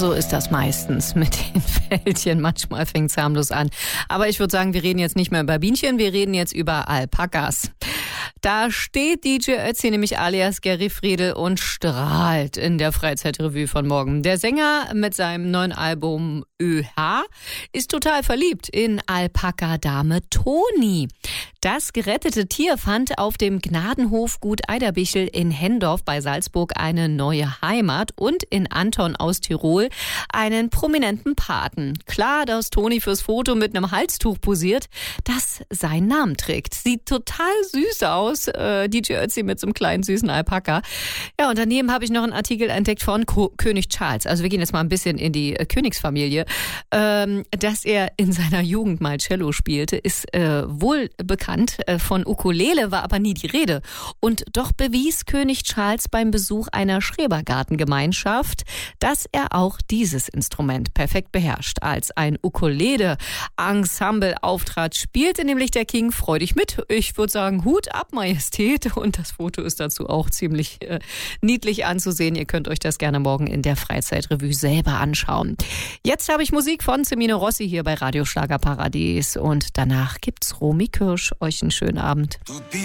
so ist das meistens mit den Fältchen. Manchmal fängt es harmlos an. Aber ich würde sagen, wir reden jetzt nicht mehr über Bienchen, wir reden jetzt über Alpakas. Da steht DJ Ötzi, nämlich alias Gary Friedel, und strahlt in der Freizeitrevue von morgen. Der Sänger mit seinem neuen Album ÖH ist total verliebt in Alpaka-Dame Toni. Das gerettete Tier fand auf dem Gnadenhof Gut Eiderbichel in Hendorf bei Salzburg eine neue Heimat und in Anton aus Tirol einen prominenten Paten. Klar, dass Toni fürs Foto mit einem Halstuch posiert, das seinen Namen trägt. Sieht total süß aus, DJ Ötzi mit so einem kleinen süßen Alpaka. Ja, und daneben habe ich noch einen Artikel entdeckt von König Charles. Also wir gehen jetzt mal ein bisschen in die Königsfamilie. Dass er in seiner Jugend mal Cello spielte, ist wohl bekannt. Von Ukulele war aber nie die Rede. Und doch bewies König Charles beim Besuch einer Schrebergartengemeinschaft, dass er auch dieses Instrument perfekt beherrscht. Als ein Ukulele-Ensemble auftrat, spielte nämlich der King freudig mit. Ich würde sagen, Hut ab, Majestät. Und das Foto ist dazu auch ziemlich niedlich anzusehen. Ihr könnt euch das gerne morgen in der Freizeitrevue selber anschauen. Jetzt habe ich Musik von Semino Rossi hier bei Radio Schlagerparadies. Und danach gibt's Romy Kirsch. Euch einen schönen Abend.